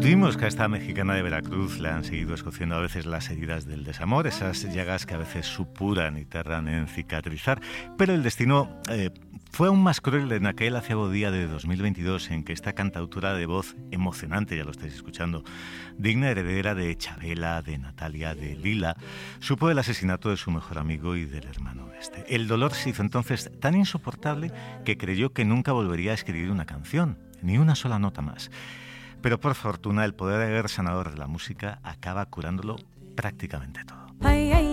Intuimos que a esta mexicana de Veracruz le han seguido escociendo a veces las heridas del desamor, esas llagas que a veces supuran y tardan en cicatrizar, pero el destino fue aún más cruel en aquel aciago día de 2022 en que esta cantautora de voz emocionante, ya lo estáis escuchando, digna heredera de Chabela, de Natalia, de Lila, supo del asesinato de su mejor amigo y del hermano de este. El dolor se hizo entonces tan insoportable que creyó que nunca volvería a escribir una canción, ni una sola nota más. Pero por fortuna el poder sanador de la música acaba curándolo prácticamente todo. Ay, ay.